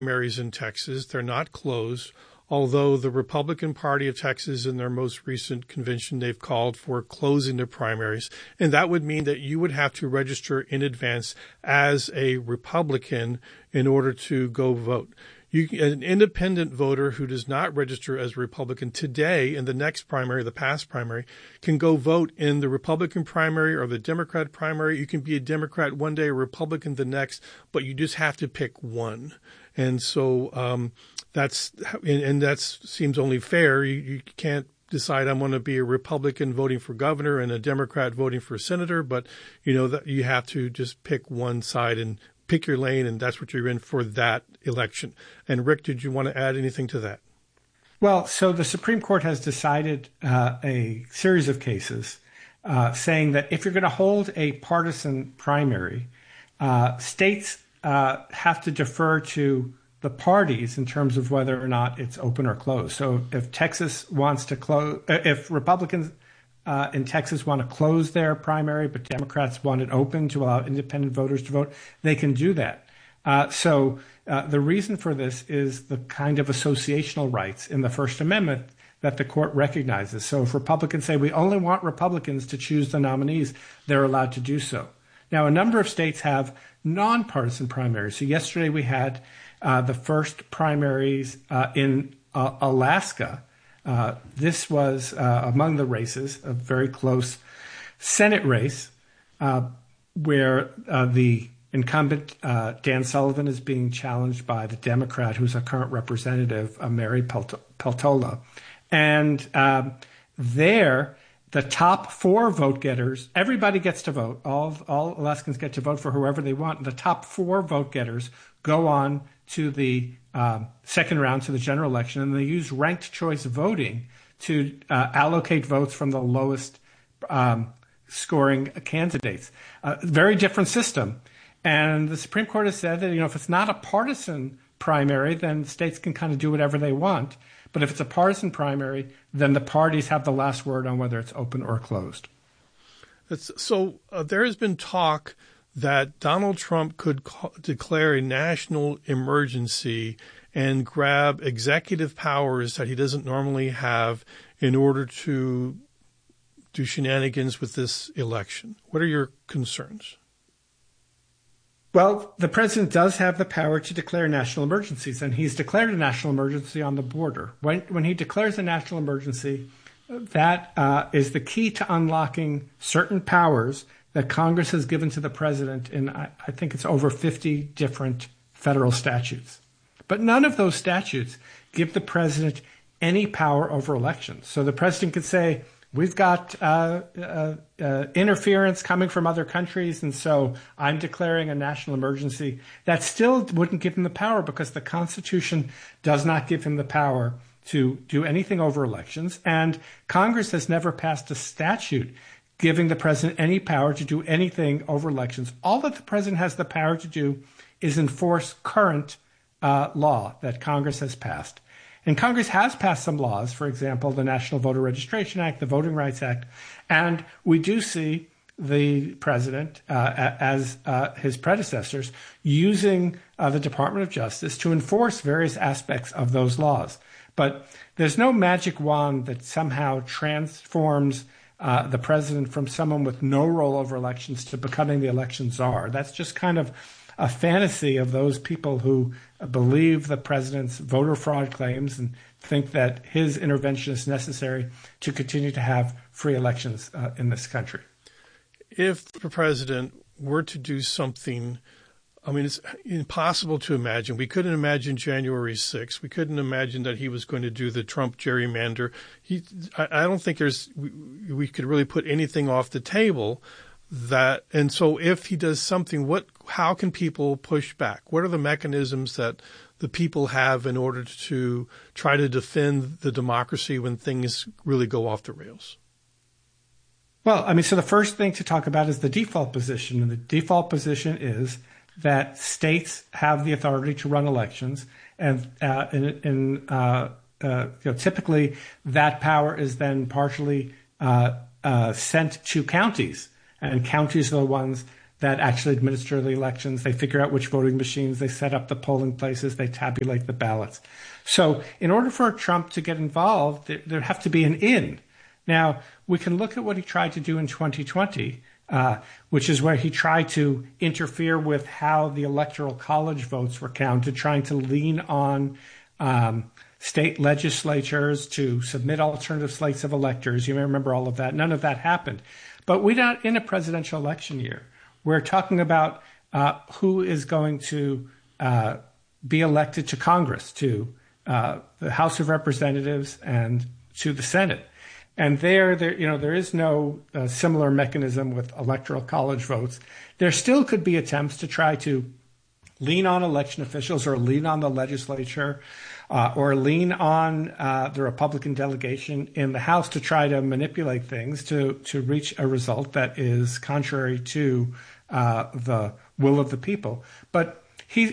primaries in Texas. They're not closed, although the Republican Party of Texas in their most recent convention, they've called for closing the primaries. And that would mean that you would have to register in advance as a Republican in order to go vote. An independent voter who does not register as a Republican today in the next primary, the past primary, can go vote in the Republican primary or the Democrat primary. You can be a Democrat one day, a Republican the next, but you just have to pick one. And so that seems only fair. You can't decide I'm going to be a Republican voting for governor and a Democrat voting for senator, but that you have to just pick one side and pick your lane, and that's what you're in for that election. And Rick, did you want to add anything to that? Well, so the Supreme Court has decided a series of cases saying that if you're going to hold a partisan primary, states have to defer to the parties in terms of whether or not it's open or closed. So if Texas wants to close, if Republicans in Texas want to close their primary, but Democrats want it open to allow independent voters to vote, they can do that. So the reason for this is the kind of associational rights in the First Amendment that the court recognizes. So if Republicans say we only want Republicans to choose the nominees, they're allowed to do so. Now, a number of states have nonpartisan primaries. So yesterday we had the first primaries in Alaska. This was among the races, a very close Senate race where the incumbent Dan Sullivan is being challenged by the Democrat, who's a current representative, Mary Peltola. And there, the top four vote getters, everybody gets to vote. All Alaskans get to vote for whoever they want. The top four vote getters go on to the second round, to the general election, and they use ranked choice voting to allocate votes from the lowest scoring candidates. Very different system. And the Supreme Court has said that, if it's not a partisan primary, then states can kind of do whatever they want. But if it's a partisan primary, then the parties have the last word on whether it's open or closed. So there has been talk that Donald Trump could declare a national emergency and grab executive powers that he doesn't normally have in order to do shenanigans with this election. What are your concerns? Well, the president does have the power to declare national emergencies, and he's declared a national emergency on the border. When he declares a national emergency, that is the key to unlocking certain powers that Congress has given to the president in, I think it's over 50 different federal statutes. But none of those statutes give the president any power over elections. So the president could say, we've got interference coming from other countries, and so I'm declaring a national emergency. That still wouldn't give him the power because the Constitution does not give him the power to do anything over elections. And Congress has never passed a statute giving the president any power to do anything over elections. All that the president has the power to do is enforce current law that Congress has passed. And Congress has passed some laws, for example, the National Voter Registration Act, the Voting Rights Act, and we do see the president, as his predecessors, using the Department of Justice to enforce various aspects of those laws. But there's no magic wand that somehow transforms the president from someone with no role over elections to becoming the election czar. That's just kind of a fantasy of those people who believe the president's voter fraud claims and think that his intervention is necessary to continue to have free elections in this country. If the president were to do something, I mean, it's impossible to imagine. We couldn't imagine January 6th. We couldn't imagine that he was going to do the Trump gerrymander. I don't think we could really put anything off the table. And so if he does something, how can people push back? What are the mechanisms that the people have in order to try to defend the democracy when things really go off the rails? Well, I mean, so the first thing to talk about is the default position. And the default position is that states have the authority to run elections. And typically that power is then partially sent to counties. And counties are the ones that actually administer the elections. They figure out which voting machines, they set up the polling places, they tabulate the ballots. So in order for Trump to get involved, there'd have to be an in. Now, we can look at what he tried to do in 2020, which is where he tried to interfere with how the Electoral College votes were counted, trying to lean on state legislatures to submit alternative slates of electors. You may remember all of that. None of that happened. But we're not in a presidential election year. We're talking about who is going to be elected to Congress, to the House of Representatives, and to the Senate. And there is no similar mechanism with Electoral College votes. There still could be attempts to try to lean on election officials or lean on the legislature or lean on the Republican delegation in the House to try to manipulate things to reach a result that is contrary to the will of the people. But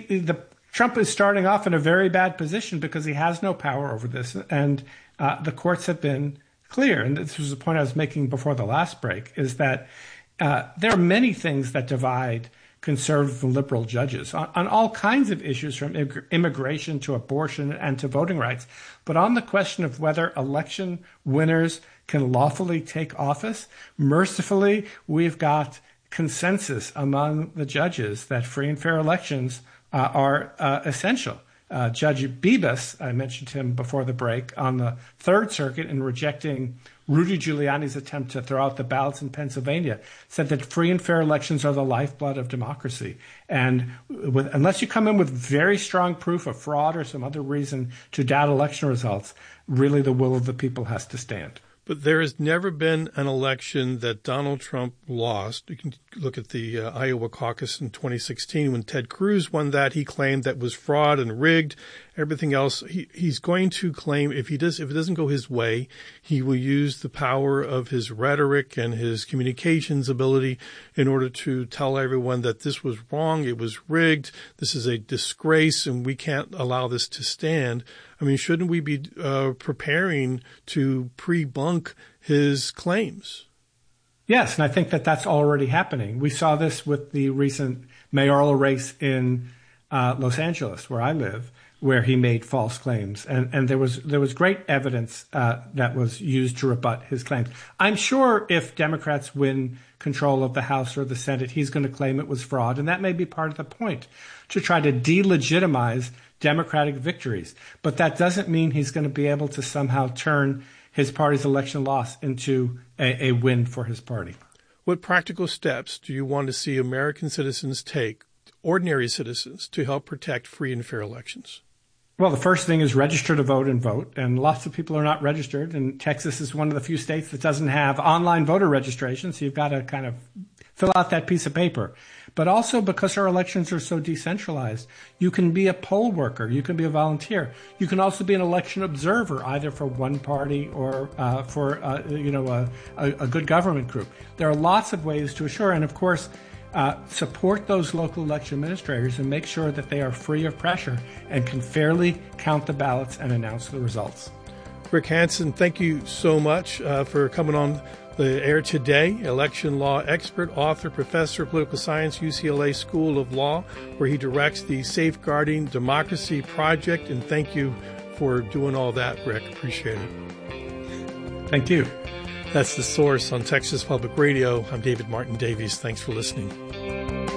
Trump is starting off in a very bad position because he has no power over this, and the courts have been clear. And this was the point I was making before the last break, is that there are many things that divide conservative and liberal judges on all kinds of issues, from immigration to abortion and to voting rights. But on the question of whether election winners can lawfully take office, mercifully, we've got consensus among the judges that free and fair elections are essential. Judge Bibas, I mentioned him before the break, on the Third Circuit, in rejecting Rudy Giuliani's attempt to throw out the ballots in Pennsylvania, said that free and fair elections are the lifeblood of democracy. And unless you come in with very strong proof of fraud or some other reason to doubt election results, really the will of the people has to stand. But there has never been an election that Donald Trump lost. You can look at the Iowa caucus in 2016 when Ted Cruz won that. He claimed that was fraud and rigged. Everything else, he's going to claim if it doesn't go his way, he will use the power of his rhetoric and his communications ability in order to tell everyone that this was wrong, it was rigged, this is a disgrace, and we can't allow this to stand. I mean, shouldn't we be preparing to pre-bunk his claims? Yes, and I think that that's already happening. We saw this with the recent mayoral race in Los Angeles, where I live, where he made false claims. And there was great evidence that was used to rebut his claims. I'm sure if Democrats win control of the House or the Senate, he's going to claim it was fraud. And that may be part of the point, to try to delegitimize Democratic victories. But that doesn't mean he's going to be able to somehow turn his party's election loss into a win for his party. What practical steps do you want to see American citizens take, ordinary citizens, to help protect free and fair elections? Well, the first thing is register to vote and vote. And lots of people are not registered. And Texas is one of the few states that doesn't have online voter registration. So you've got to kind of fill out that piece of paper. But also, because our elections are so decentralized, you can be a poll worker. You can be a volunteer. You can also be an election observer, either for one party or for a good government group. There are lots of ways to assure. And of course, support those local election administrators and make sure that they are free of pressure and can fairly count the ballots and announce the results. Rick Hansen, thank you so much for coming on the air today. Election law expert, author, professor of political science, UCLA School of Law, where he directs the Safeguarding Democracy Project. And thank you for doing all that, Rick. Appreciate it. Thank you. That's The Source on Texas Public Radio. I'm David Martin Davies. Thanks for listening.